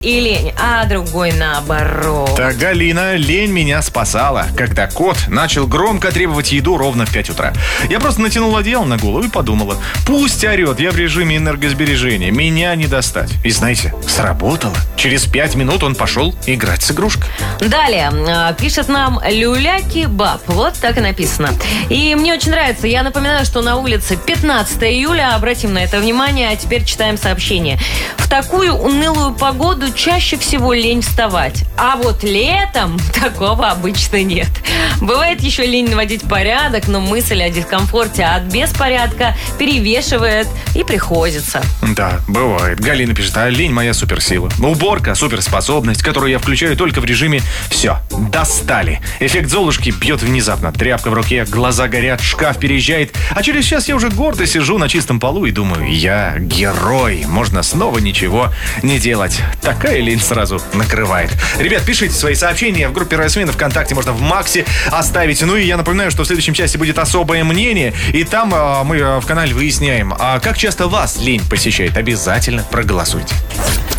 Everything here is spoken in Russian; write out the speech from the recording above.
и лень, а другой наоборот. Так, Галина, лень меня спасала, когда кот начал громко требовать еду ровно в 5 утра. Я просто натянула одеяло на голову и подумала, пусть орет, я в режиме энергосбережения, меня не достать. И знаете, сработало. Через 5 минут он пошел играть с игрушкой. Далее, пишет нам Люляки Баб. Вот так и написано. И мне очень нравится. Я напоминаю, что на улице 15 июля. Обратим на это внимание. А теперь читаем сообщение. В такую унылую погоду чаще всего лень вставать. А вот летом такого обычно нет. Бывает еще лень наводить порядок, но мысль о дискомфорте от беспорядка перевешивает и приходится. Да, бывает. Галина пишет, а лень моя суперсила. Уборка, суперспособность, которую я включаю только в режиме «все, достали». Эффект Золушки бьет внезапно. Тряпка в руке, глаза горят, шкаф переезжает. А через час я уже гордо сижу на чистом полу и думаю, я герой. Можно снова ничего не делать. Такая лень сразу накрывает. Ребят, пишите свои сообщения в группе «Райсмена» ВКонтакте, можно в Максе оставить. Ну и я напоминаю, что в следующем части будет особое мнение. И там мы в канале выясняем, а как часто вас лень посещает. Обязательно проголосуйте.